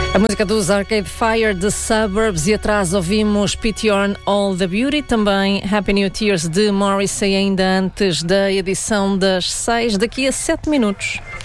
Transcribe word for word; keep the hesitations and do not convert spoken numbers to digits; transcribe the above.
A música dos Arcade Fire, The Suburbs, e atrás ouvimos Pity on All the Beauty, também Happy New Tears de Morrissey, ainda antes da edição das seis, daqui a sete minutos.